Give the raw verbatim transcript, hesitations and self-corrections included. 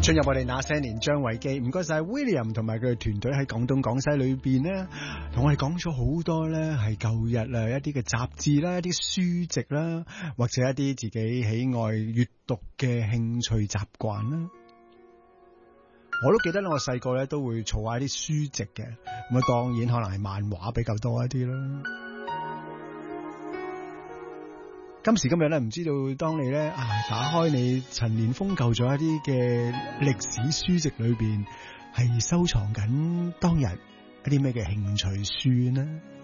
進入我哋那些年張偉基，唔該晒 William 同埋佢嘅團隊喺廣東廣西裏邊呢，同我哋講咗好多呢係舊日啊一啲嘅雜誌啦、一啲書籍啦，或者一啲自己喜愛閱讀嘅興趣習慣啦。我都記得咧，我細個咧都會儲下啲書籍嘅，咁啊當然可能係漫畫比較多一啲啦。今時今日咧，唔知道當你咧啊打開你陳年封舊咗一啲嘅歷史書籍裏邊，係收藏緊當日一啲咩嘅興趣書呢？